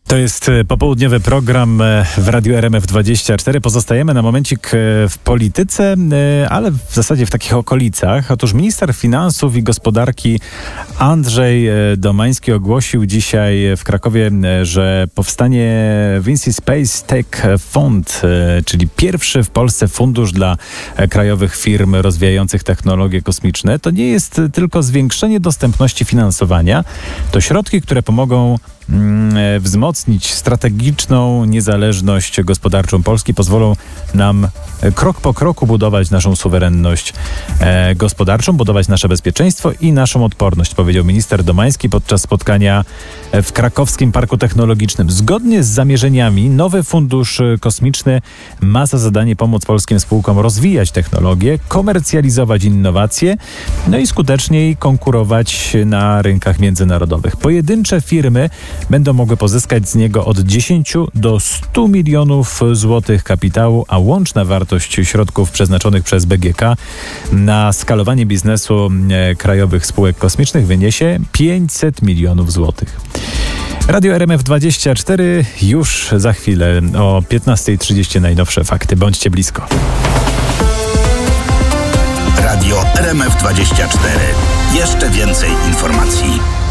To jest popołudniowy program w Radiu RMF24. Pozostajemy na momencik w polityce, ale w zasadzie w takich okolicach. Otóż minister finansów i gospodarki Andrzej Domański ogłosił dzisiaj w Krakowie, że powstanie Vinci Space Tech Fund, czyli pierwszy w Polsce fundusz dla krajowych firm rozwijających technologie kosmiczne. To nie jest tylko zwiększenie dostępności finansowania, to środki, które pomogą wzmocnić strategiczną niezależność gospodarczą Polski, pozwolą nam krok po kroku budować naszą suwerenność gospodarczą, budować nasze bezpieczeństwo i naszą odporność, powiedział minister Domański podczas spotkania w Krakowskim Parku Technologicznym. Zgodnie z zamierzeniami nowy fundusz kosmiczny ma za zadanie pomóc polskim spółkom rozwijać technologie, komercjalizować innowacje, no i skuteczniej konkurować na rynkach międzynarodowych. Pojedyncze firmy będą mogły pozyskać z niego od 10 do 100 milionów złotych kapitału, a łączna wartość środków przeznaczonych przez BGK na skalowanie biznesu krajowych spółek kosmicznych wyniesie 500 milionów złotych. Radio RMF24 już za chwilę o 15:30 najnowsze fakty. Bądźcie blisko. Radio RMF24. Jeszcze więcej informacji.